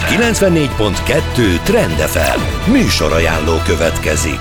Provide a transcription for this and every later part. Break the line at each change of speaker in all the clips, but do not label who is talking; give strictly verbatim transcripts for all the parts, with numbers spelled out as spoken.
kilencvennégy pont kettő Trend ef em műsorajánló következik.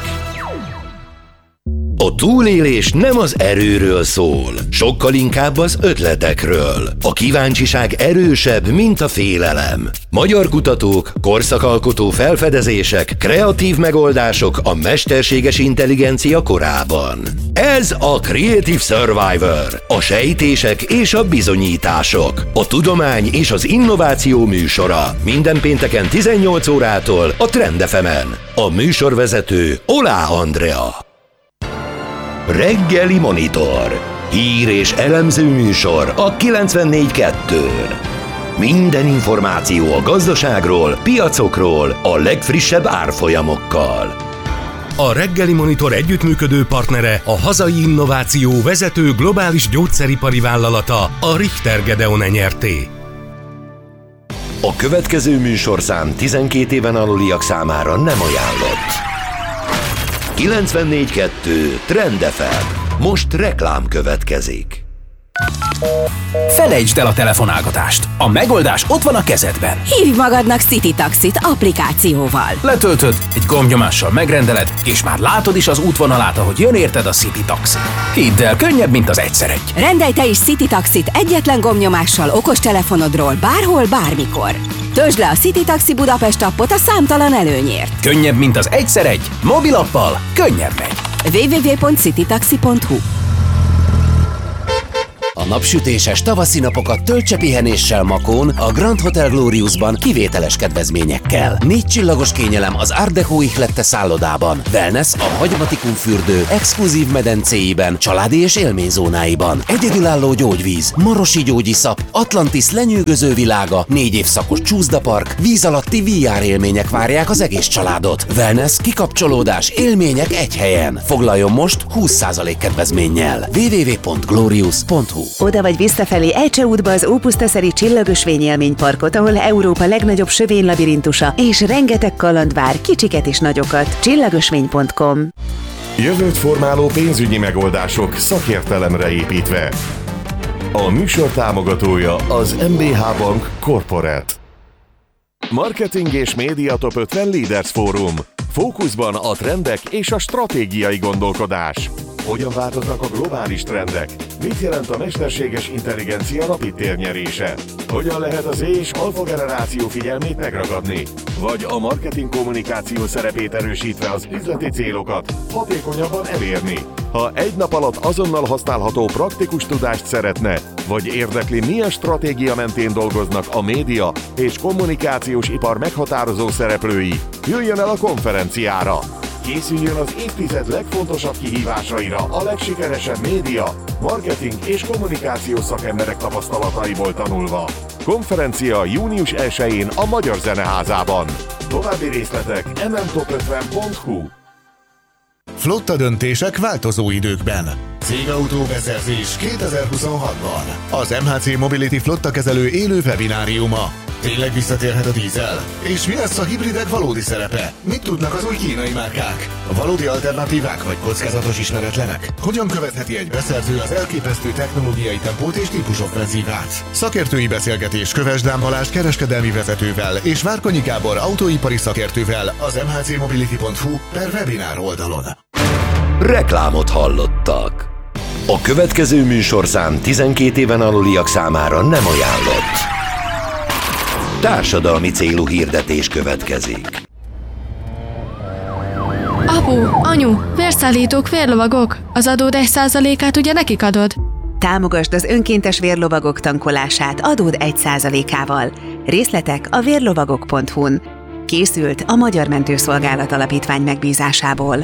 A túlélés nem az erőről szól, sokkal inkább az ötletekről. A kíváncsiság erősebb, mint a félelem. Magyar kutatók, korszakalkotó felfedezések, kreatív megoldások a mesterséges intelligencia korában. Ez a Creative Survivor, a sejtések és a bizonyítások, a tudomány és az innováció műsora. Minden pénteken tizennyolc órától a Trend ef emen. A műsorvezető Olá Andrea. Reggeli Monitor. Hír és elemző műsor a kilencvennégy kettőn. Minden információ a gazdaságról, piacokról, a legfrissebb árfolyamokkal. A Reggeli Monitor együttműködő partnere a hazai innováció vezető globális gyógyszeripari vállalata, a Richter Gedeon Nyrt. A következő műsorszám tizenkét éven aluliak számára nem ajánlott. kilencvennégy kettő Trend ef em. Most reklám következik.
Felejtsd el a telefonálgatást. A megoldás ott van a kezedben.
Hívj magadnak City Taxit applikációval.
Letöltöd, egy gombnyomással megrendeled, és már látod is az útvonalát, ahogy jön érted a City Taxi. Hidd el, könnyebb, mint az egyszer egy.
Rendelj te is City Taxit egyetlen gombnyomással okostelefonodról bárhol, bármikor. Töltsd le a City Taxi Budapest appot a számtalan előnyért.
Könnyebb, mint az egyszer egy. Mobilappal könnyebb megy.
double-u double-u double-u pont citytaxi pont hu.
A napsütéses tavaszi napokat töltse pihenéssel Makón, a Grand Hotel Gloriusban kivételes kedvezményekkel. Négy csillagos kényelem az Art Deco ihlette szállodában, wellness a Hagyomatikum fürdő exkluzív medencéiben, családi és élményzónáiban, egyedülálló gyógyvíz, marosi gyógyiszap, Atlantis lenyűgöző világa, négy évszakos csúszdapark, víz alatti vé er élmények várják az egész családot. Wellness, kikapcsolódás, élmények egy helyen. Foglaljon most húsz százalék kedvezménnyel. double-u double-u double-u pont glorious pont hu.
Oda vagy visszafelé Ejcse útba az Ópusztaszeri Csillagösvény élményparkot, ahol Európa legnagyobb sövénylabirintusa és rengeteg kaland vár, kicsiket és nagyokat. csillagösvény pont com.
Jövőt formáló pénzügyi megoldások szakértelemre építve. A műsor támogatója az em bé há Bank Corporate. Marketing és Média Top ötven Leaders Fórum. Fókuszban a trendek és a stratégiai gondolkodás. Hogyan változnak a globális trendek? Mit jelent a mesterséges intelligencia napi térnyerése? Hogyan lehet az Z és alfa generáció figyelmét megragadni? Vagy a marketing kommunikáció szerepét erősítve az üzleti célokat hatékonyabban elérni? Ha egy nap alatt azonnal használható praktikus tudást szeretne, vagy érdekli, milyen stratégia mentén dolgoznak a média és kommunikációs ipar meghatározó szereplői, jöjjön el a konferenciára! Készüljön az évtized legfontosabb kihívásaira a legsikeresebb média, marketing és kommunikációs szakemberek tapasztalataiból tanulva. Konferencia június elsején a Magyar Zeneházában. További részletek em em top ötven pont hu.
Flotta döntések változó időkben. Cégautóbeszerzés kétezer-huszonhatban. Az em há cé Mobility flotta kezelő élő webináriuma. Tényleg visszatérhet a dízel? És mi lesz a hibridek valódi szerepe? Mit tudnak az új kínai márkák? A valódi alternatívák vagy kockázatos ismeretlenek? Hogyan követheti egy beszerző az elképesztő technológiai tempót és típusoffenzívát? Szakértői beszélgetés Kövesdán Balázs kereskedelmi vezetővel és Várkonyi Gábor autóipari szakértővel az em há cé mobility pont hu per webinár oldalon.
Reklámot hallottak. A következő műsorszám tizenkét éven aluliak számára nem ajánlott. Társadalmi célú hirdetés következik.
Apu, anyu, vérszállítók, vérlovagok. Az adód egy százalékát ugye nekik adod?
Támogasd az önkéntes vérlovagok tankolását adód egy százalékával. Részletek a vérlovagok pont hu-n. Készült a Magyar Mentőszolgálat Alapítvány megbízásából.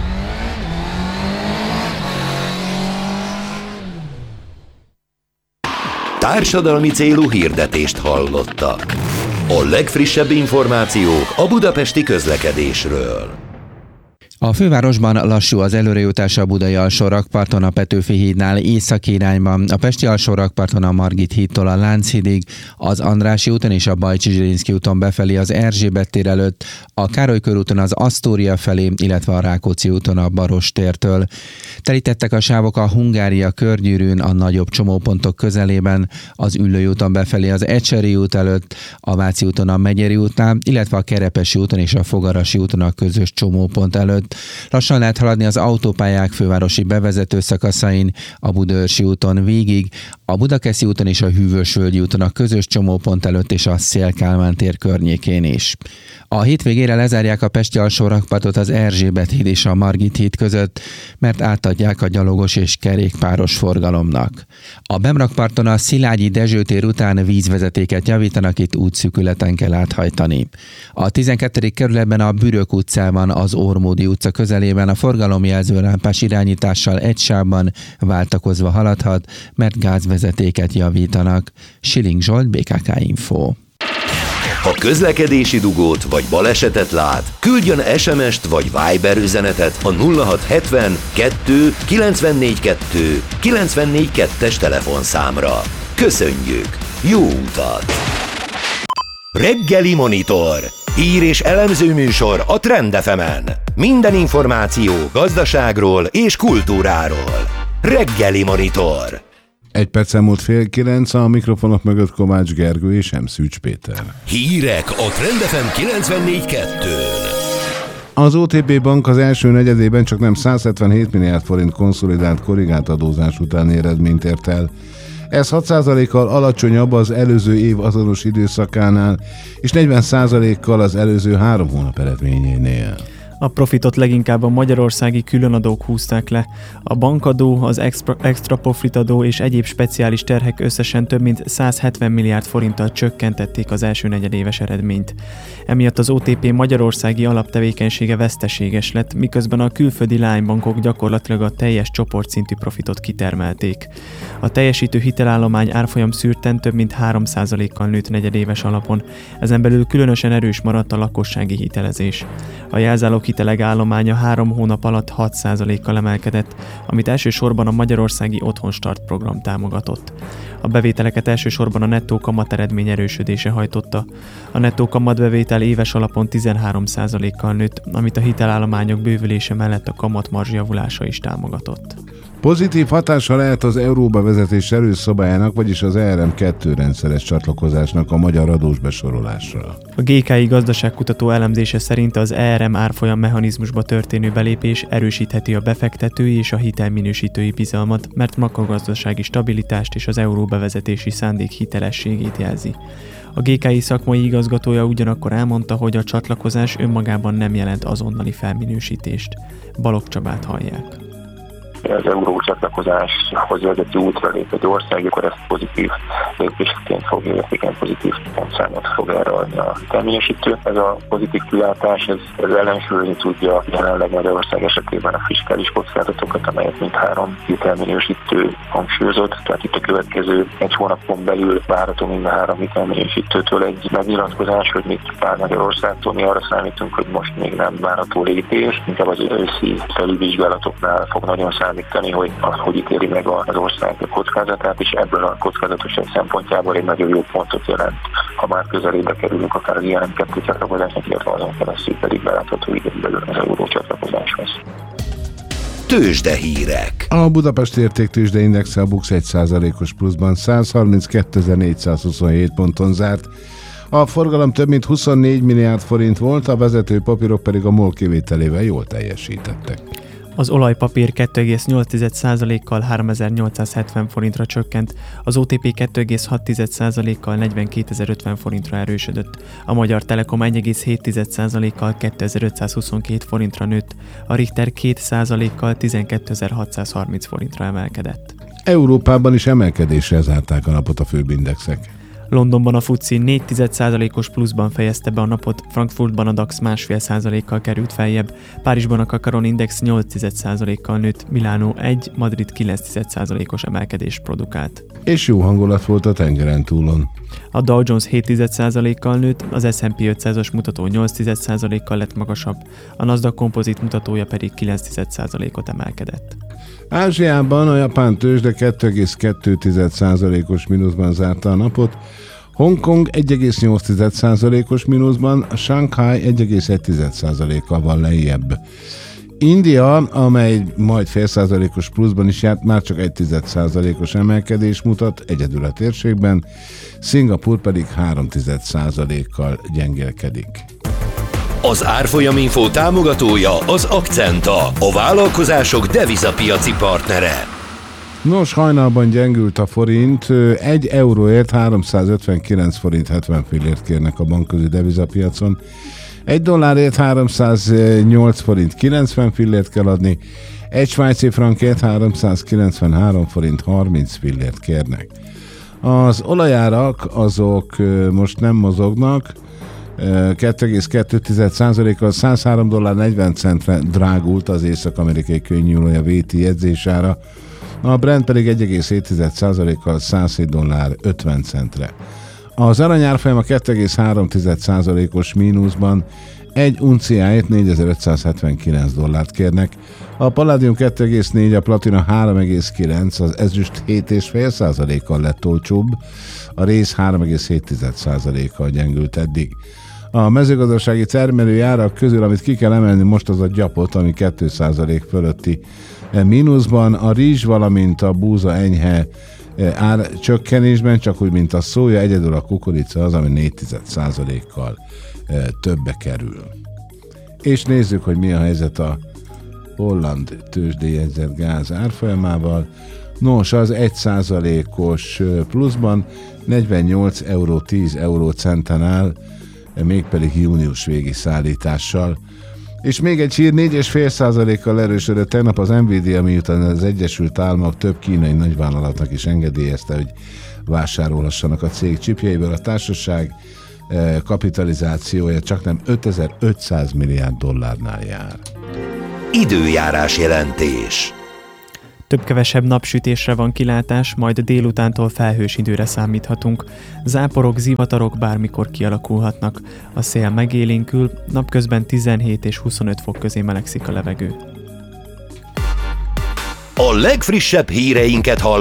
Társadalmi célú hirdetést hallottak. A legfrissebb információk a budapesti közlekedésről.
A fővárosban lassú az előrejutás a budai alsórakparton, a Petőfi hídnál északi irányban, a pesti alsórakparton a Margit hídtól a Lánchídig, az Andrássy úton és a Bajcsy-Zsilinszky úton befelé az Erzsébet tér előtt, a Károly körúton az Asztória felé, illetve a Rákóczi úton a Baross tértől. Telítettek a sávok a Hungária körgyűrűn, a nagyobb csomópontok közelében, az Üllői úton befelé az Ecseri út előtt, a Váci úton a Megyeri útnál, illetve a Kerepesi úton és a Fogarasi úton a közös csomópont előtt. Lassan lehet haladni az autópályák fővárosi bevezető szakaszain, a Budaörsi úton végig, a Budakeszi úton és a Hűvösvölgyi úton a közös csomópont előtt és a Széll-Kálmán tér környékén is. A hétvégére lezárják a pesti alsórakpartot az Erzsébet híd és a Margit híd között, mert átadják a gyalogos és kerékpáros forgalomnak. A Bemrakparton a Szilágyi Dezső tér után vízvezetéket javítanak, itt útszűkületen kell áthajtani. A tizenkettedik kerületben a Bürök utcában, az Ormódi utca közelében a forgalomjelző lámpás irányítással egy sávban váltakozva haladhat, mert gázvezetéket javítanak. Siling Zsolt, bé ká ká Info.
Ha közlekedési dugót vagy balesetet lát, küldjön es em est vagy Viber üzenetet a nulla hat hetven kettő kilencvennégy kettő kilencvennégy kettes telefonszámra. Köszönjük! Jó utat! Reggeli Monitor. Hír és elemző műsor a Trend ef emen. Minden információ gazdaságról és kultúráról. Reggeli Monitor.
Egy perccel múlt fél kilenc, a mikrofonok mögött Kovács Gergő és M. Szűcs Péter.
Hírek a Trend ef em kilencvennégy kettőn.
Az o té pé Bank az első negyedében csak nem száz hetvenhét milliárd forint konszolidált korrigált adózás utáni eredményt ért el. Ez hat százalékkal alacsonyabb az előző év azonos időszakánál, és negyven százalékkal az előző három hónap eredményénél.
A profitot leginkább a magyarországi különadók húzták le. A bankadó, az extra, extra profitadó és egyéb speciális terhek összesen több mint száz hetven milliárd forinttal csökkentették az első negyedéves eredményt. Emiatt az o té pé magyarországi alaptevékenysége veszteséges lett, miközben a külföldi lánybankok gyakorlatilag a teljes csoportszintű profitot kitermelték. A teljesítő hitelállomány árfolyam szűrten több mint három százalékkal nőtt negyedéves alapon, ezen belül különösen erős maradt a lakossági hitelezés. A jelzálók hitelek állománya három hónap alatt hat százalékkal emelkedett, amit elsősorban a magyarországi Otthonstart program támogatott. A bevételeket elsősorban a nettó kamateredmény erősödése hajtotta. A nettó kamatbevétel éves alapon tizenhárom százalékkal nőtt, amit a hitelállományok bővülése mellett a kamatmarzs javulása is támogatott.
Pozitív hatása lehet az euróbevezetés előszobájának, vagyis az E R M kettő rendszeres csatlakozásnak a magyar adós besorolásra.
A gé ká i gazdaságkutató elemzése szerint az E R M árfolyam mechanizmusba történő belépés erősítheti a befektetői és a hitelminősítői bizalmat, mert makrogazdasági stabilitást és az euróbevezetési szándék hitelességét jelzi. A gé ká i szakmai igazgatója ugyanakkor elmondta, hogy a csatlakozás önmagában nem jelent azonnali felminősítést. Balogh Csabát hallják.
Az euró csatlakozáshoz vezető útra lép egy ország, akkor ezt pozitív lépésként fog, értéken pozitív pontszámot fog erre adni a hitelminősítő. Ez a pozitív kilátás, ez, ez ellensúlyozni tudja jelenleg Magyarország esetében a fiskális kockázatokat, amelyet mindhárom hitelminősítő hangsúlyozott. Tehát itt a következő egy hónapon belül várható mind a három hitelminősítőtől egy megnyilatkozás, hogy mit vár Magyarországtól. Mi arra számítunk, hogy most még nem várható lépés, inkább az őszi felülvizsgálatoknál fog nagyon számítani, hogy az, hogy ítéli meg az ország kockázatát, és ebből a kockázatosság szempontjából egy nagyon jó pontot jelent, ha már közelébe kerülünk akár az E R M kettő csatlakozásnak, illetve azon keresztül pedig belátható időn belül az euró csatlakozáshoz.
Tőzsdehírek.
A Budapesti Értéktőzsdeindexe a BUX egy százalékos pluszban száz harminckétezer-négyszázhuszonhét ponton zárt. A forgalom több mint huszonnégy milliárd forint volt, a vezető papírok pedig a MOL kivételével jól teljesítettek.
Az olajpapír kettő egész nyolc százalékkal háromezer-nyolcszázhetven forintra csökkent, az o té pé kettő egész hat százalékkal negyvenkétezer-ötven forintra erősödött, a Magyar Telekom egy egész hét százalékkal kétezer-ötszázhuszonkettő forintra nőtt, a Richter két százalékkal tizenkétezer-hatszázharminc forintra emelkedett.
Európában is emelkedésre zárták a napot a főbb indexek.
Londonban a FTSE négy egész egy százalékos pluszban fejezte be a napot, Frankfurtban a DAX másfél százalékkal került feljebb, Párizsban a Kakaron Index nyolc egész egy százalékkal nőtt, Milánó egy, Madrid kilenc egész egy százalékos emelkedést produkált.
És jó hangulat volt a tengeren túlon.
A Dow Jones hét egész egy százalékkal nőtt, az es and pé ötszázas mutató nyolc egész egy százalékkal lett magasabb, a Nasdaq Composite mutatója pedig kilenc egész egy százalékot emelkedett.
Ázsiában a japán tőzsde két egész kettő százalékos mínuszban zárta a napot, Hongkong egy egész nyolc százalékos mínuszban, a Shanghai egy egész egy százalékkal van lejjebb. India, amely majd fél százalékos pluszban is járt, már csak egy tized százalékos emelkedés mutat egyedül a térségben, Szingapúr pedig három tized százalékkal gyengélkedik.
Az Árfolyaminfo támogatója az Akcenta, a vállalkozások devizapiaci partnere.
Nos, hajnalban gyengült a forint, egy euróért háromszázötvenkilenc forint hetven fillért kérnek a bankközi devizapiacon, egy dollárért háromszáznyolc forint kilencven fillért kell adni, egy svájci frankért háromszázkilencvenhárom forint harminc fillért kérnek. Az olajárak azok most nem mozognak, két egész kettő százalékkal százhárom dollár negyven centre drágult az észak-amerikai könnyűolaj vé té jegyzésára, a Brent pedig egy egész hét százalékkal százhét dollár ötven centre. Az arany árfolyama két egész három százalékos mínuszban, egy unciáért négyezer-ötszázhetvenkilenc dollárt kérnek, a paládium két egész négy, a platina három egész kilenc, az ezüst hét egész öt százalékkal lett olcsóbb, a réz három egész hét százalékkal gyengült eddig. A mezőgazdasági termelői árak közül, amit ki kell emelni most, az a gyapot, ami két százalék fölötti mínuszban, a rizs, valamint a búza enyhe árcsökkenésben, csak úgy, mint a szója, egyedül a kukorica az, ami négy tized százalékkal többe kerül. És nézzük, hogy mi a helyzet a holland tőzsdéjegyzett gáz árfolyamával. Nos, az egy százalékos pluszban negyvennyolc euró tíz centen áll, mégpedig június végi szállítással. És még egy hír, négy egész öt százalékkal erősödött tegnap az Nvidia, miután az Egyesült Államok több kínai nagyvállalatnak is engedélyezte, hogy vásárolhassanak a cég csipjeiből. A társaság kapitalizációja csaknem ötezer-ötszáz milliárd dollárnál jár.
Időjárás jelentés.
Több-kevesebb napsütésre van kilátás, majd délutántól felhős időre számíthatunk. Záporok, zivatarok bármikor kialakulhatnak. A szél megélénkül, napközben tizenhét és huszonöt fok közé melegszik a levegő.
A legfrissebb híreinket hall